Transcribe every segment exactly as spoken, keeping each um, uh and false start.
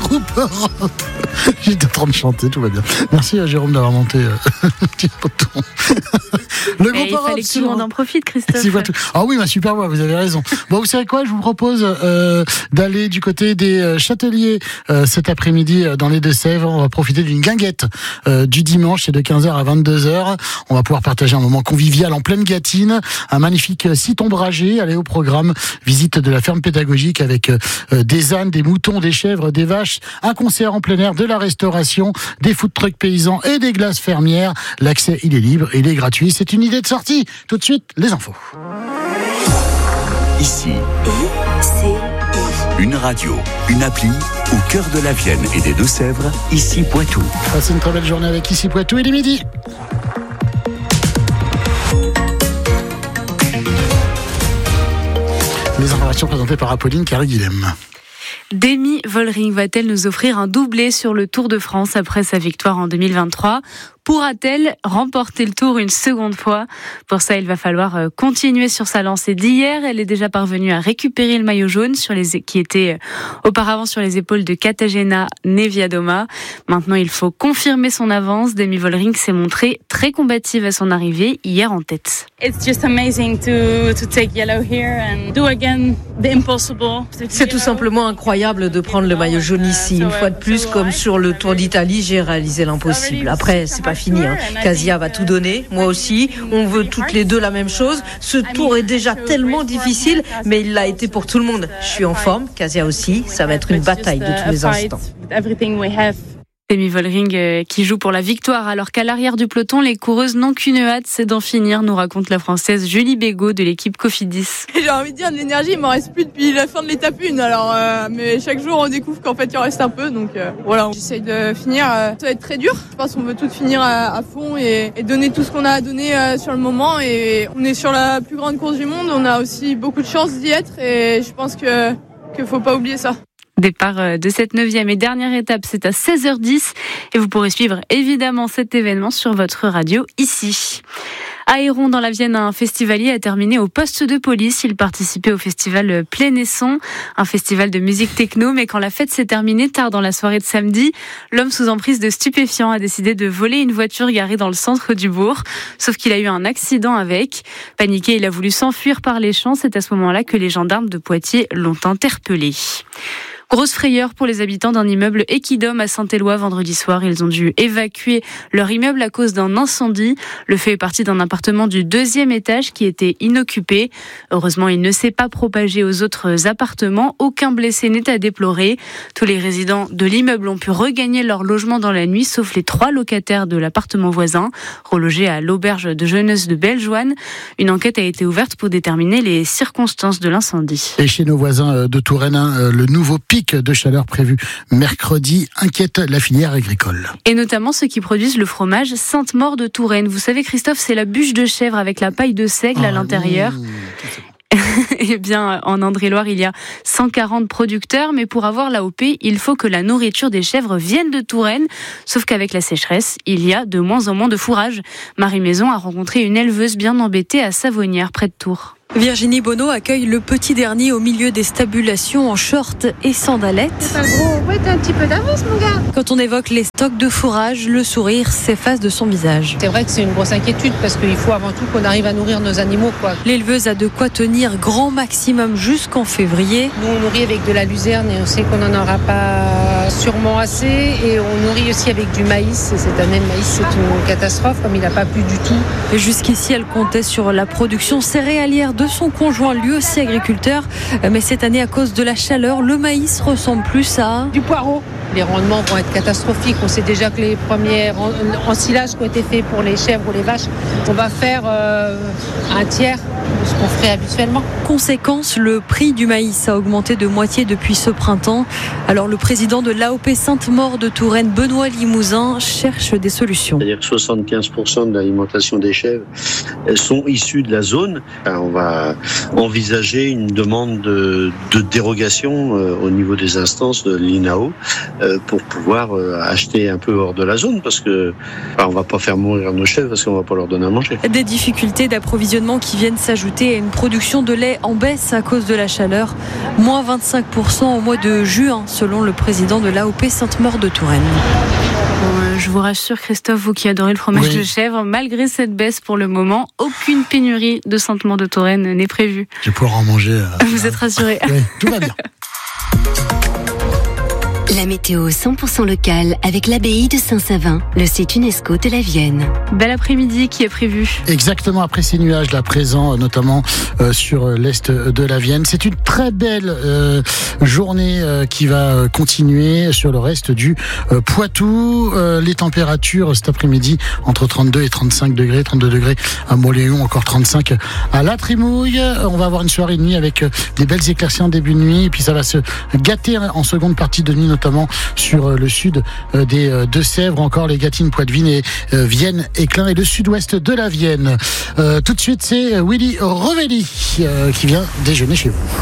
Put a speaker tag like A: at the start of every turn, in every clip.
A: groupe Europe. J'étais en train de chanter, tout va bien. Merci à Jérôme d'avoir monté euh, un petit bouton. Le groupe
B: il
A: Europe.
B: fallait que tout le monde en profite, Christophe.
A: Ah oui, ma super voix, vous avez raison. Bon, vous savez quoi, je vous propose euh, d'aller du côté des euh, Châteliers euh, cet après-midi euh, dans les Deux-Sèvres. On va profiter d'une guinguette euh, du dimanche, c'est de quinze heures à vingt-deux heures. On va pouvoir partager un moment convivial en pleine Gâtine, un magnifique site ombragé. Allez au programme, visite de la ferme pédagogique avec euh, des ânes, des moutons, des chèvres, des vaches, un concert en plein air, de la restauration, des food trucks paysans et des glaces fermières. L'accès, il est libre, il est gratuit. C'est une idée de sortie. Tout de suite, les infos.
C: Ici, une radio, une appli au cœur de la Vienne et des Deux-Sèvres, ici Poitou.
A: Passez une très belle journée avec Ici Poitou, il est midi. Les informations présentées par Apolline Carré-Guilhem.
B: Demi Vollering va-t-elle nous offrir un doublé sur le Tour de France après sa victoire en deux mille vingt-trois ? Pourra-t-elle remporter le Tour une seconde fois ? Pour ça, il va falloir continuer sur sa lancée d'hier. Elle est déjà parvenue à récupérer le maillot jaune sur les, qui était auparavant sur les épaules de Katarzyna Niewiadoma. Maintenant, il faut confirmer son avance. Demi Vollering s'est montrée très combative à son arrivée hier en tête.
D: It's just amazing to to take yellow here and do again the impossible.
E: C'est tout simplement incroyable de prendre le maillot jaune ici. Une fois de plus, comme sur le Tour d'Italie, j'ai réalisé l'impossible. Après, c'est pas fini. Hein. Kasia va tout donner, moi aussi. On veut toutes les deux la même chose. Ce tour est déjà tellement difficile, mais il l'a été pour tout le monde. Je suis en forme, Kasia aussi. Ça va être une bataille de tous les instants.
B: Demi Vollering euh, qui joue pour la victoire, alors qu'à l'arrière du peloton, les coureuses n'ont qu'une hâte, c'est d'en finir, nous raconte la Française Julie Bégaud de l'équipe Cofidis.
F: J'ai envie de dire, de l'énergie, il m'en reste plus depuis la fin de l'étape un, alors euh, mais chaque jour on découvre qu'en fait il en reste un peu, donc euh, voilà, j'essaye de finir. Euh, ça va être très dur, je pense qu'on veut tout finir à, à fond et, et donner tout ce qu'on a à donner euh, sur le moment, et on est sur la plus grande course du monde, on a aussi beaucoup de chance d'y être, et je pense que qu'il faut pas oublier ça.
B: Départ de cette neuvième et dernière étape, c'est à seize heures dix et vous pourrez suivre évidemment cet événement sur votre radio ici. À Héron, dans la Vienne, un festivalier a terminé au poste de police. Il participait au festival Plein Esson, un festival de musique techno. Mais quand la fête s'est terminée tard dans la soirée de samedi, l'homme sous emprise de stupéfiants a décidé de voler une voiture garée dans le centre du bourg. Sauf qu'il a eu un accident avec. Paniqué, il a voulu s'enfuir par les champs. C'est à ce moment-là que les gendarmes de Poitiers l'ont interpellé. Grosse frayeur pour les habitants d'un immeuble Equidom à Saint-Éloi vendredi soir. Ils ont dû évacuer leur immeuble à cause d'un incendie. Le feu est parti d'un appartement du deuxième étage qui était inoccupé. Heureusement, il ne s'est pas propagé aux autres appartements. Aucun blessé n'est à déplorer. Tous les résidents de l'immeuble ont pu regagner leur logement dans la nuit, sauf les trois locataires de l'appartement voisin, relogés à l'auberge de jeunesse de Bellejoine. Une enquête a été ouverte pour déterminer les circonstances de l'incendie.
A: Et chez nos voisins de Touraine, le nouveau pic de chaleur prévu mercredi inquiète la filière agricole.
B: Et notamment ceux qui produisent le fromage Sainte-Maure de Touraine. Vous savez, Christophe, c'est la bûche de chèvre avec la paille de seigle oh, à l'intérieur. Mmh, Eh bien, en Indre-et-Loire, il y a cent quarante producteurs, mais pour avoir l'A O P, il faut que la nourriture des chèvres vienne de Touraine. Sauf qu'avec la sécheresse, il y a de moins en moins de fourrage. Marie Maison a rencontré une éleveuse bien embêtée à Savonnières, près de Tours.
G: Virginie Bonneau accueille le petit dernier au milieu des stabulations en short et sandalettes.
H: C'est pas gros, ouais, t'as un petit peu d'avance, mon gars.
G: Quand on évoque les stocks de fourrage, le sourire s'efface de son visage.
I: C'est vrai que c'est une grosse inquiétude parce qu'il faut avant tout qu'on arrive à nourrir nos animaux, quoi.
G: L'éleveuse a de quoi tenir grand maximum jusqu'en février.
I: Nous, on nourrit avec de la luzerne et on sait qu'on n'en aura pas sûrement assez. Et on nourrit aussi avec du maïs. Et cette année, le maïs, c'est une catastrophe, comme il n'a pas plu du tout.
G: Et jusqu'ici, elle comptait sur la production céréalière de son conjoint, lui aussi agriculteur. Mais cette année, à cause de la chaleur, le maïs ressemble plus à
I: du poireau. Les rendements vont être catastrophiques. On sait déjà que les premiers ensilages qui ont été faits pour les chèvres ou les vaches, on va faire euh, un tiers de ce qu'on ferait habituellement.
G: Conséquence, le prix du maïs a augmenté de moitié depuis ce printemps. Alors le président de l'A O P Sainte-Maure de Touraine, Benoît Limousin, cherche des solutions.
J: C'est-à-dire que soixante-quinze pour cent de l'alimentation des chèvres sont issues de la zone. On va envisager une demande de, de dérogation au niveau des instances de l'I N A O euh, pour pouvoir euh, acheter un peu hors de la zone, parce que enfin, on va pas faire mourir nos chèvres parce qu'on va pas leur donner à manger.
G: Des difficultés d'approvisionnement qui viennent s'ajouter à une production de lait en baisse à cause de la chaleur. Moins vingt-cinq pour cent au mois de juin, selon le président de l'A O P Sainte-Maure de Touraine.
B: Je vous rassure, Christophe, vous qui adorez le fromage oui. de chèvre, malgré cette baisse pour le moment, aucune pénurie de Sainte-Maure de Touraine n'est prévue.
A: Je vais pouvoir en manger. Euh,
B: vous là. êtes rassurés.
A: Oui, tout va bien.
K: La météo cent pour cent locale avec l'abbaye de Saint-Savin, le site UNESCO de la Vienne.
B: Bel après-midi qui est prévu.
A: Exactement, après ces nuages là présents, notamment euh, sur l'est de la Vienne. C'est une très belle euh, journée euh, qui va continuer sur le reste du euh, Poitou. Euh, les températures cet après-midi entre trente-deux et trente-cinq degrés, trente-deux degrés à Moléon, encore trente-cinq à La Trémouille. On va avoir une soirée de nuit avec des belles éclaircies en début de nuit, et puis ça va se gâter en seconde partie de nuit, notamment sur le sud des Deux-Sèvres, encore les Gâtines, Poitevine et Vienne, Éclin et le sud-ouest de la Vienne. Euh, tout de suite, c'est Willy Revelli euh, qui vient déjeuner chez vous.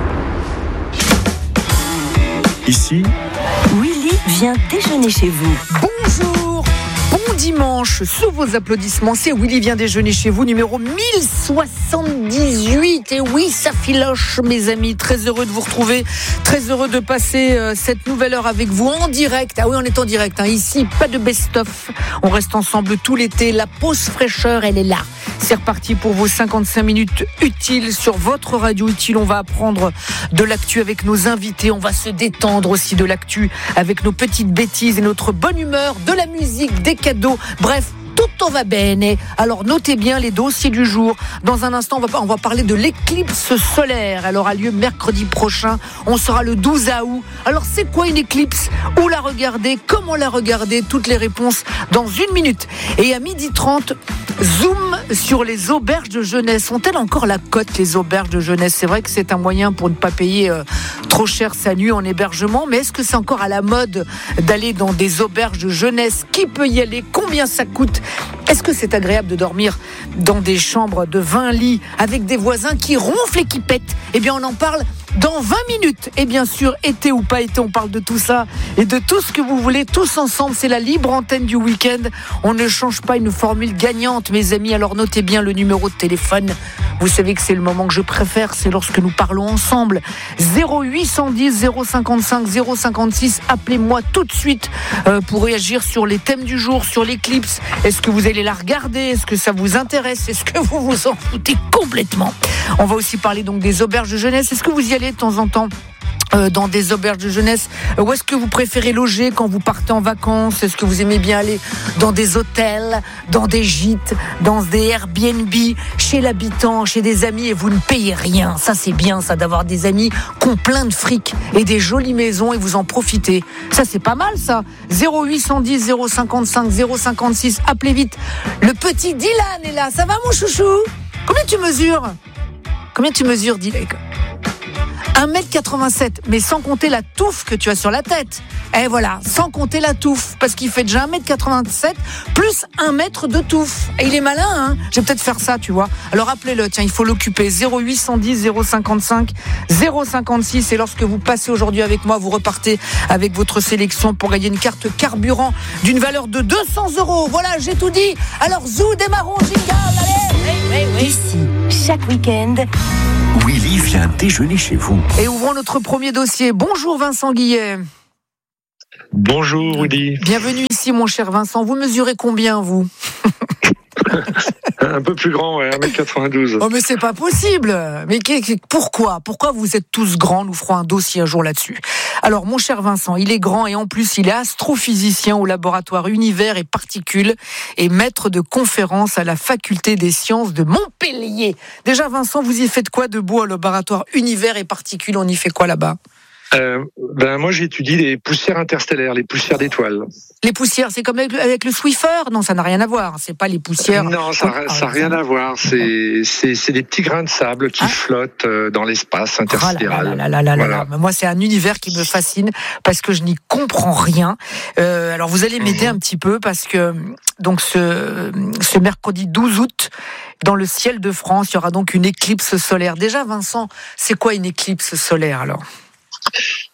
C: Ici,
K: Willy vient déjeuner chez vous.
L: Bonjour, bon dimanche, sous vos applaudissements, c'est Willy vient déjeuner chez vous, numéro mille soixante-dix-huit. Et oui, ça filoche, mes amis, très heureux de vous retrouver, très heureux de passer euh, cette nouvelle heure avec vous en direct. Ah oui, on est en direct, hein. Ici, pas de best-of, on reste ensemble tout l'été, la pause fraîcheur, elle est là. C'est reparti pour vos cinquante-cinq minutes utiles sur votre radio utile. On va apprendre de l'actu avec nos invités. On va se détendre aussi de l'actu avec nos petites bêtises et notre bonne humeur, de la musique, des cadeaux. Bref, tutto va bene. Alors notez bien les dossiers du jour. Dans un instant, on va, on va parler de l'éclipse solaire. Elle aura lieu mercredi prochain. On sera le douze août. Alors c'est quoi une éclipse? Où la regarder? Comment la regarder? Toutes les réponses dans une minute. Et à midi trente, zoom sur les auberges de jeunesse. Ont-elles encore la cote, les auberges de jeunesse? C'est vrai que c'est un moyen pour ne pas payer euh, trop cher sa nuit en hébergement. Mais est-ce que c'est encore à la mode d'aller dans des auberges de jeunesse? Qui peut y aller? Combien ça coûte? Est-ce que c'est agréable de dormir dans des chambres de vingt lits avec des voisins qui ronflent et qui pètent? Eh bien, on en parle dans vingt minutes. Et bien sûr, été ou pas été, on parle de tout ça et de tout ce que vous voulez, tous ensemble. C'est la libre antenne du week-end. On ne change pas une formule gagnante, mes amis. Alors notez bien le numéro de téléphone. Vous savez que c'est le moment que je préfère, c'est lorsque nous parlons ensemble. zéro huit cent dix, zéro cinquante-cinq, zéro cinquante-six. Appelez-moi tout de suite euh, pour réagir sur les thèmes du jour, sur l'éclipse. Est-ce que vous allez la regarder? Est-ce que ça vous intéresse? Est-ce que vous vous en foutez complètement? On va aussi parler donc des auberges de jeunesse. Est-ce que vous y allez de temps en temps? Euh, dans des auberges de jeunesse? Où est-ce que vous préférez loger quand vous partez en vacances? Est-ce que vous aimez bien aller dans des hôtels, dans des gîtes, dans des Airbnb, chez l'habitant, chez des amis, et vous ne payez rien? Ça, c'est bien, ça, d'avoir des amis qui ont plein de fric et des jolies maisons et vous en profitez. Ça, c'est pas mal, ça. zéro huit cent dix, zéro cinquante-cinq, zéro cinquante-six. Appelez vite. Le petit Dylan est là. Ça va, mon chouchou? Combien tu mesures? Combien tu mesures, Dylan? un mètre quatre-vingt-sept, mais sans compter la touffe que tu as sur la tête. Et voilà, sans compter la touffe, parce qu'il fait déjà un mètre quatre-vingt-sept plus un mètre de touffe. Et il est malin, hein? Je vais peut-être faire ça, tu vois. Alors appelez-le, tiens, il faut l'occuper. zéro huit cent dix, zéro cinquante-cinq, zéro cinquante-six. Et lorsque vous passez aujourd'hui avec moi, vous repartez avec votre sélection pour gagner une carte carburant d'une valeur de deux cents euros. Voilà, j'ai tout dit. Alors, zou, démarrons, jingle, allez! Oui, oui, oui.
K: Ici, chaque week-end,
C: Willy vient déjeuner chez vous.
L: Et ouvrons notre premier dossier. Bonjour Vincent Guillet.
M: Bonjour Willy.
L: Bienvenue ici mon cher Vincent. Vous mesurez combien vous?
M: Un peu plus grand, ouais, un mètre quatre-vingt-douze.
L: Oh mais c'est pas possible. Mais pourquoi Pourquoi vous êtes tous grands? Nous ferons un dossier un jour là-dessus. Alors mon cher Vincent, il est grand et en plus il est astrophysicien au laboratoire Univers et Particules et maître de conférence à la faculté des sciences de Montpellier. Déjà Vincent, vous y faites quoi de beau au laboratoire Univers et Particules? On y fait quoi là-bas?
M: Euh, ben moi j'étudie les poussières interstellaires, les poussières d'étoiles.
L: Les poussières, c'est comme avec, avec le Swiffer? Non, ça n'a rien à voir. C'est pas les poussières.
M: Non, ça n'a rien à voir. C'est, c'est, c'est des petits grains de sable qui ah. flottent dans l'espace intersidéral.
L: Oh là là là là voilà. là. Moi, c'est un univers qui me fascine parce que je n'y comprends rien. Euh, alors, vous allez m'aider mmh. un petit peu parce que donc ce, ce mercredi douze août, dans le ciel de France, il y aura donc une éclipse solaire. Déjà, Vincent, c'est quoi une éclipse solaire alors?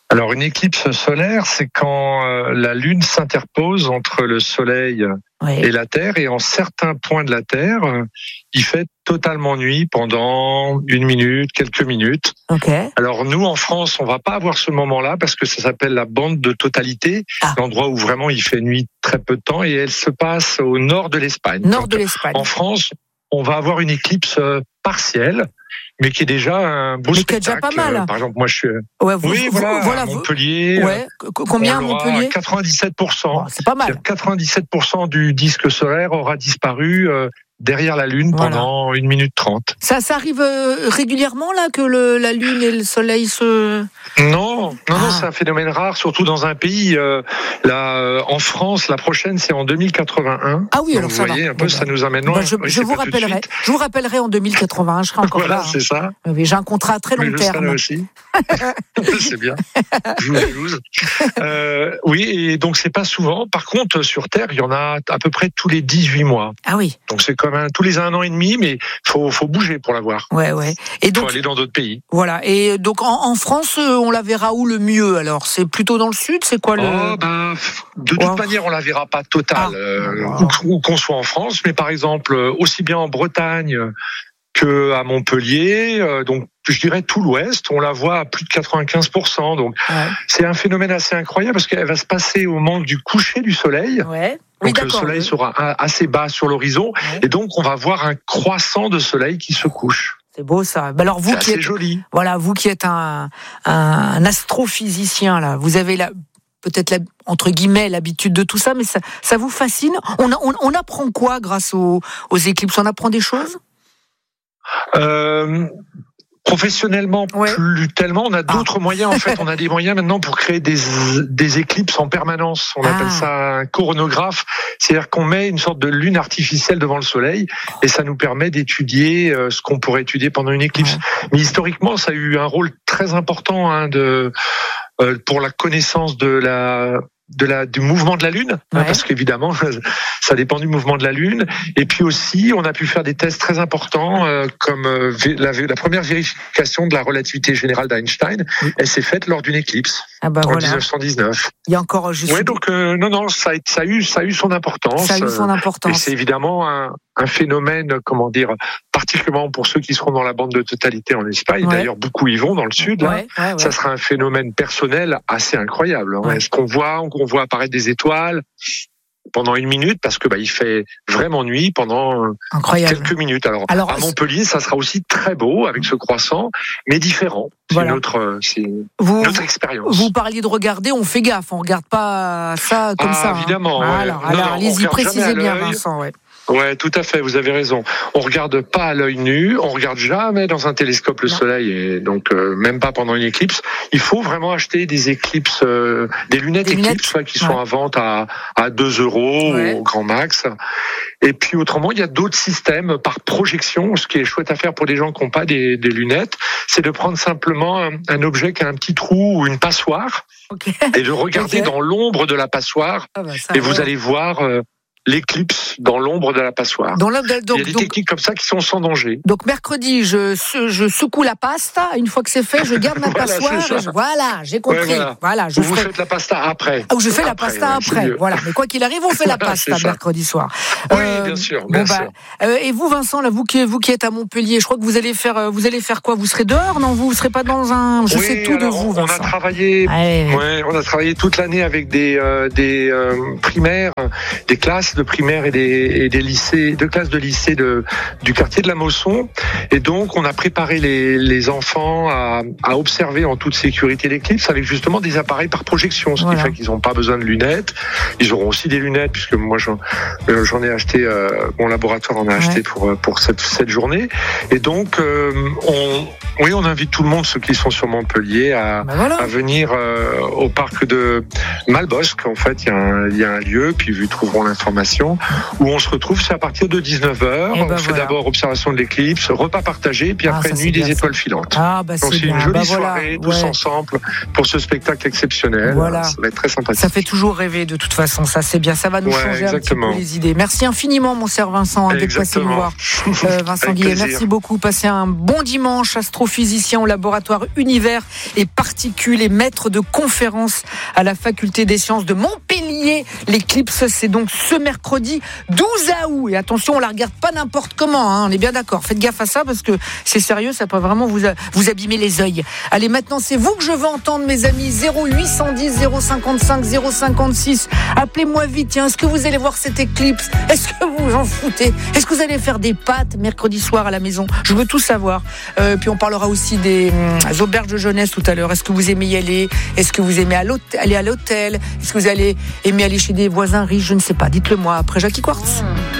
M: Alors une éclipse solaire, c'est quand euh, la Lune s'interpose entre le Soleil oui. et la Terre, et en certains points de la Terre, euh, il fait totalement nuit pendant une minute, quelques minutes.
L: Okay.
M: Alors nous, en France, on va pas avoir ce moment-là parce que ça s'appelle la bande de totalité, ah. l'endroit où vraiment il fait nuit très peu de temps, et elle se passe au nord de l'Espagne.
L: Nord
M: Donc,
L: de l'Espagne.
M: En France, on va avoir une éclipse euh, partielle, mais qui est déjà un beau
L: mais
M: spectacle.
L: Qui est déjà pas mal.
M: Euh, par exemple, moi je suis.
L: Ouais, vous,
M: oui,
L: vous,
M: voilà,
L: voilà,
M: à Montpellier.
L: Ouais. Combien à Montpellier ?
M: quatre-vingt-dix-sept pour cent.
L: Oh, c'est pas mal.
M: quatre-vingt-dix-sept pour cent du disque solaire aura disparu euh, derrière la Lune voilà. pendant une minute trente.
L: Ça, ça arrive euh, régulièrement là que le, la Lune et le Soleil se.
M: Non, non,
L: ah.
M: non, c'est un phénomène rare, surtout dans un pays. Euh, là, euh, en France, la prochaine, c'est en deux mille quatre-vingt-un.
L: Ah oui, alors
M: vous
L: ça
M: voyez
L: va.
M: un peu,
L: bon,
M: ça nous amène
L: bah,
M: loin.
L: je, je vous rappellerai. Je vous rappellerai en deux mille quatre-vingt-un. Je serai encore
M: voilà,
L: là.
M: Voilà, c'est
L: hein.
M: ça.
L: Oui, j'ai un contrat à très long
M: Mais
L: terme.
M: Je serai là aussi. C'est bien. Je vous jalouse. Euh, oui, et donc c'est pas souvent. Par contre, sur Terre, il y en a à peu près tous les dix-huit mois.
L: Ah oui.
M: Donc c'est comme un, tous les un an et demi, mais faut faut bouger pour la voir.
L: Ouais, ouais. Et donc
M: faut aller dans d'autres pays.
L: Voilà. Et donc en, en France, on la verra où le mieux alors ? C'est plutôt dans le sud ? C'est quoi le
M: Oh ben, de toute wow. manière, on la verra pas totale, ah. euh, wow. où, où qu'on soit en France, mais par exemple aussi bien en Bretagne que à Montpellier, euh, donc je dirais tout l'Ouest, on la voit à plus de quatre-vingt-quinze pour cent. Donc ouais. c'est un phénomène assez incroyable parce qu'elle va se passer au moment du coucher du soleil.
L: Ouais.
M: Donc
L: oui,
M: le soleil
L: oui.
M: sera assez bas sur l'horizon ouais. et donc on va voir un croissant de soleil qui se couche.
L: C'est beau ça. Bah alors vous
M: c'est
L: qui êtes
M: joli.
L: Voilà, vous qui êtes un, un astrophysicien là, vous avez la peut-être la, entre guillemets l'habitude de tout ça, mais ça, ça vous fascine. On, on, on apprend quoi grâce aux, aux éclipses ? On apprend des choses ?
M: Euh, professionnellement, ouais. plus tellement. On a d'autres ah. moyens. En fait, on a des moyens maintenant pour créer des des éclipses en permanence. On ah. appelle ça un coronographe. C'est-à-dire qu'on met une sorte de lune artificielle devant le soleil et ça nous permet d'étudier euh, ce qu'on pourrait étudier pendant une éclipse. Ouais. Mais historiquement, ça a eu un rôle très important hein, de euh, pour la connaissance de la de la du mouvement de la Lune, ouais. hein, parce qu'évidemment ça dépend du mouvement de la Lune. Et puis aussi on a pu faire des tests très importants euh, comme euh, la, la première vérification de la relativité générale d'Einstein, oui. elle s'est faite lors d'une éclipse
L: ah bah
M: en
L: voilà.
M: dix-neuf cent dix-neuf.
L: Il y a encore juste.
M: Ouais, donc euh, non non ça a, ça a eu ça a eu son importance.
L: Ça a eu son importance.
M: Et c'est évidemment un, un phénomène comment dire particulièrement pour ceux qui seront dans la bande de totalité en Espagne. Ouais. D'ailleurs beaucoup y vont dans le sud.
L: Ouais,
M: là.
L: Ouais, ouais.
M: Ça sera un phénomène personnel assez incroyable. Hein. Ouais. Est-ce qu'on voit on voit apparaître des étoiles pendant une minute parce que bah il fait vraiment nuit pendant Incroyable. quelques minutes. Alors, Alors à Montpellier, ça sera aussi très beau avec ce croissant, mais différent. C'est voilà. une autre, c'est
L: vous,
M: une autre expérience.
L: Vous parliez de regarder, on fait gaffe, on regarde pas ça comme
M: ah,
L: ça.
M: Évidemment.
L: Hein.
M: Ouais.
L: Alors, alors non, allez-y, précisez bien, Vincent. Ouais.
M: Ouais, tout à fait, vous avez raison. On regarde pas à l'œil nu, on regarde jamais dans un télescope le non. soleil, et donc euh, même pas pendant une éclipse. Il faut vraiment acheter des éclipses, euh, des lunettes des éclipses lunettes. qui sont ouais. à vente à, à deux euros ouais. au grand max. Et puis autrement, il y a d'autres systèmes par projection. Ce qui est chouette à faire pour des gens qui n'ont pas des, des lunettes, c'est de prendre simplement un, un objet qui a un petit trou ou une passoire okay. et de regarder okay. dans l'ombre de la passoire. Ah bah, et vous allez voir... Euh, l'éclipse dans l'ombre de la passoire. Dans le, donc, il y a des donc, techniques comme ça qui sont sans danger.
L: Donc mercredi, je, je secoue la pasta. Une fois que c'est fait, je garde ma voilà, passoire. Je, voilà, j'ai compris. Ouais, voilà. voilà, je
M: Ou
L: ferai...
M: vous faites la pasta après.
L: Ou je fais
M: après,
L: la pasta ouais, après. Voilà. Mais quoi qu'il arrive, on fait la pasta mercredi soir.
M: Oui, euh, bien sûr. Bien
L: bon,
M: sûr.
L: Bah, euh, et vous, Vincent, là, vous qui, vous qui êtes à Montpellier, je crois que vous allez faire, vous allez faire quoi ? Vous serez dehors ? Non, vous ne serez pas dans un. Je
M: oui,
L: sais tout
M: alors,
L: de vous, Vincent.
M: On a travaillé. Ouais, ouais, on a travaillé toute l'année avec des euh, des euh, primaires, des classes de primaires et des et des lycées, de classes de lycée de, du quartier de la Mosson. Et donc, on a préparé les, les enfants à, à observer en toute sécurité l'éclipse avec justement des appareils par projection, ce voilà. qui fait qu'ils n'ont pas besoin de lunettes. Ils auront aussi des lunettes puisque moi j'en, j'en ai acheté, euh, mon laboratoire en a ouais. acheté pour pour cette cette journée. Et donc, euh, on oui, on invite tout le monde, ceux qui sont sur Montpellier, à, ben voilà. à venir euh, au parc de Malbosc. En fait, il y a un, il y a un lieu, puis vu trouveront l'information. Où on se retrouve, c'est à partir de dix-neuf heures.
L: Et
M: on
L: ben
M: fait
L: voilà.
M: d'abord observation de l'éclipse, repas partagé, puis
L: Ah,
M: après
L: ça, c'est
M: nuit
L: bien,
M: des
L: ça.
M: étoiles filantes.
L: Ah, bah,
M: Donc
L: c'est
M: c'est
L: bien.
M: une jolie
L: Bah, voilà.
M: soirée, tous
L: Ouais.
M: ensemble, pour ce spectacle exceptionnel.
L: Voilà.
M: Ça va être très sympathique.
L: Ça fait toujours rêver de toute façon, ça c'est bien, ça va nous
M: Ouais,
L: changer
M: exactement.
L: un petit peu les idées. Merci infiniment mon cher Vincent hein, d'être passé nous voir. Euh, Vincent
M: Avec
L: Guillet,
M: plaisir.
L: merci beaucoup. Passez un bon dimanche, astrophysicien au laboratoire Univers et Particules et maître de conférence à la faculté des sciences de Montpellier. L'éclipse c'est donc ce mercredi douze août. Et attention, on la regarde pas n'importe comment, hein, on est bien d'accord. Faites gaffe à ça parce que c'est sérieux, ça peut vraiment vous, vous abîmer les yeux. Allez, maintenant c'est vous que je veux entendre mes amis. Zéro huit cent dix zéro cinquante-cinq zéro cinquante-six. Appelez-moi vite, tiens, est-ce que vous allez voir cette éclipse? Est-ce que vous vous en foutez? Est-ce que vous allez faire des pâtes mercredi soir à la maison? Je veux tout savoir. Euh, puis on parlera aussi des hum, auberges de jeunesse tout à l'heure. Est-ce que vous aimez y aller? Est-ce que vous aimez à aller à l'hôtel? Est-ce que vous allez aimer aller chez des voisins riches? Je ne sais pas. Dites-le moi après Jackie Quartz.